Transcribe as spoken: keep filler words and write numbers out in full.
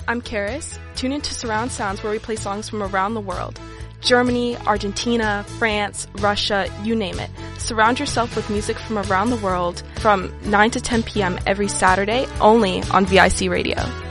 I'm Karis. Tune into Surround Sounds where we play songs from around the world. Germany, Argentina, France, Russia, you name it. Surround yourself with music from around the world from nine to ten p.m. every Saturday, only on V I C Radio.